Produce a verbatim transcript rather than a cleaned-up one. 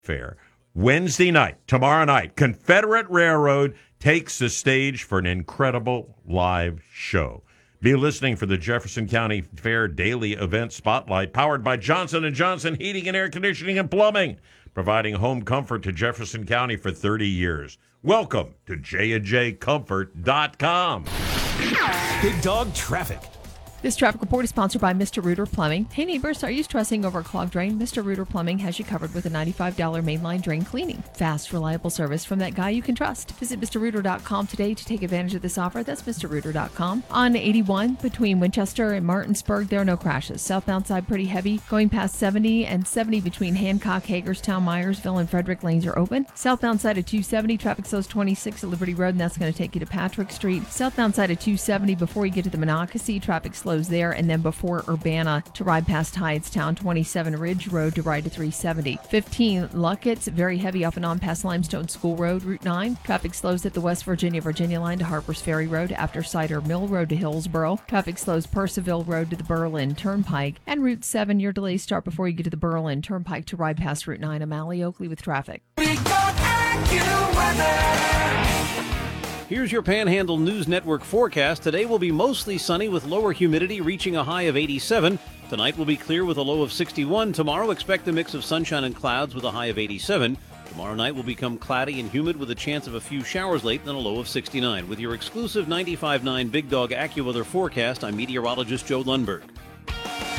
Fair. Wednesday night, tomorrow night, Confederate Railroad takes the stage for an incredible live show. Be listening for the Jefferson County Fair Daily Event Spotlight, powered by Johnson and Johnson Heating and Air Conditioning and Plumbing, providing home comfort to Jefferson County for thirty years. Welcome to J and J Comfort dot com. Big Dog Traffic. This traffic report is sponsored by Mister Reuter Plumbing. Hey neighbors, are you stressing over a clogged drain? Mister Reuter Plumbing has you covered with a ninety-five dollars mainline drain cleaning. Fast, reliable service from that guy you can trust. Visit Mister Reuter dot com today to take advantage of this offer. That's Mister Reuter dot com. On eighty-one, between Winchester and Martinsburg, there are no crashes. Southbound side pretty heavy. Going past seventy and seventy between Hancock, Hagerstown, Myersville, and Frederick lanes are open. Southbound side of two seventy, traffic slows twenty-six at Liberty Road, and that's going to take you to Patrick Street. Southbound side of two seventy, before you get to the Monocacy, traffic slows there, and then before Urbana to ride past Hydestown. Twenty-seven Ridge Road to ride to three seventy. fifteen Luckett's, very heavy off and on past Limestone School Road. Route nine, traffic slows at the West Virginia Virginia line to Harpers Ferry Road, after Cider Mill Road to Hillsboro. Traffic slows Purcellville Road to the Berlin Turnpike. And Route seven, your delays start before you get to the Berlin Turnpike to ride past Route nine. O'Malley Oakley with traffic. Here's your Panhandle News Network forecast. Today will be mostly sunny with lower humidity reaching a high of eighty-seven. Tonight will be clear with a low of sixty-one. Tomorrow expect a mix of sunshine and clouds with a high of eighty-seven. Tomorrow night will become cloudy and humid with a chance of a few showers late, then a low of sixty-nine. With your exclusive ninety-five point nine Big Dog AccuWeather forecast, I'm meteorologist Joe Lundberg.